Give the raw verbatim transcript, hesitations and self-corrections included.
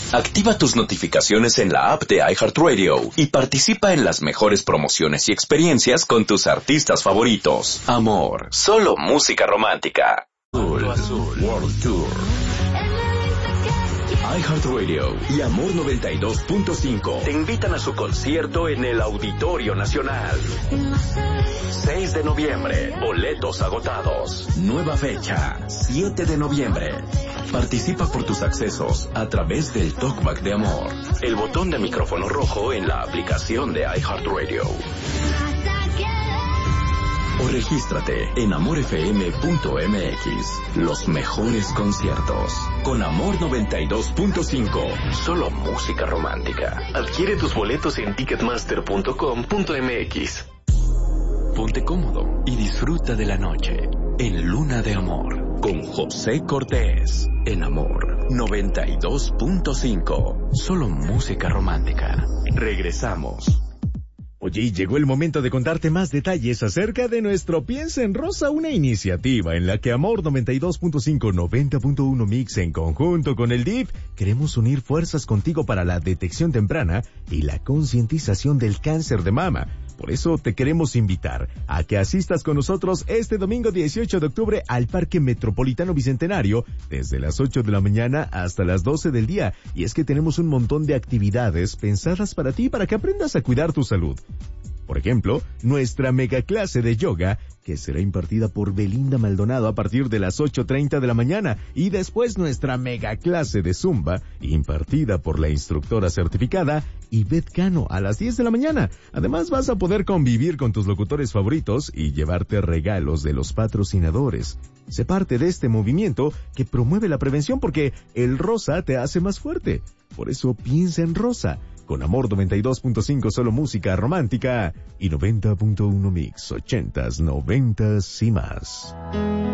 Activa tus notificaciones en la app de iHeartRadio y participa en las mejores promociones y experiencias con tus artistas favoritos. Amor, solo música romántica. Azul, Azul World Tour. iHeartRadio y Amor noventa y dos punto cinco te invitan a su concierto en el Auditorio Nacional. seis de noviembre, boletos agotados. Nueva fecha, siete de noviembre. Participa por tus accesos a través del Talkback de Amor. El botón de micrófono rojo en la aplicación de iHeartRadio. O regístrate en amor f m punto m x. Los mejores conciertos. Con Amor noventa y dos punto cinco. Solo música romántica. Adquiere tus boletos en ticketmaster punto com punto m x. Ponte cómodo y disfruta de la noche. En Luna de Amor. Con José Cortés. En Amor noventa y dos punto cinco. Solo música romántica. Regresamos. Oye, llegó el momento de contarte más detalles acerca de nuestro Piensa en Rosa, una iniciativa en la que Amor noventa y dos punto cinco, noventa punto uno Mix en conjunto con el D I F queremos unir fuerzas contigo para la detección temprana y la concientización del cáncer de mama. Por eso te queremos invitar a que asistas con nosotros este domingo dieciocho de octubre al Parque Metropolitano Bicentenario desde las ocho de la mañana hasta las doce del día. Y es que tenemos un montón de actividades pensadas para ti para que aprendas a cuidar tu salud. Por ejemplo, nuestra mega clase de yoga, que será impartida por Belinda Maldonado a partir de las ocho treinta de la mañana, y después nuestra mega clase de zumba, impartida por la instructora certificada Ivette Cano a las diez de la mañana. Además vas a poder convivir con tus locutores favoritos y llevarte regalos de los patrocinadores. Sé parte de este movimiento que promueve la prevención porque el rosa te hace más fuerte. Por eso piensa en rosa. Con Amor noventa y dos punto cinco, solo música romántica, y noventa punto uno Mix, ochentas, noventas y más.